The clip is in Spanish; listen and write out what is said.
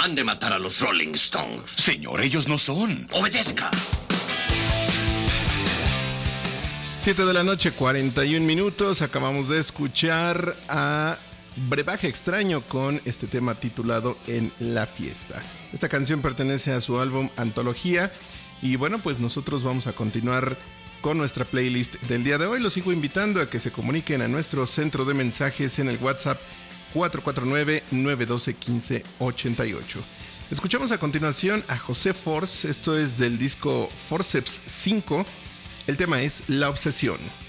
Mande matar a los Rolling Stones. Señor, ellos no son. Obedezca. 7 de la noche, 41 minutos. Acabamos de escuchar a Brebaje Extraño con este tema titulado En la Fiesta. Esta canción pertenece a su álbum Antología. Y bueno, pues nosotros vamos a continuar con nuestra playlist del día de hoy. Los sigo invitando a que se comuniquen a nuestro centro de mensajes en el WhatsApp 449-912-1588. Escuchamos a continuación a José Force. Esto es del disco Forceps 5. El tema es La Obsesión.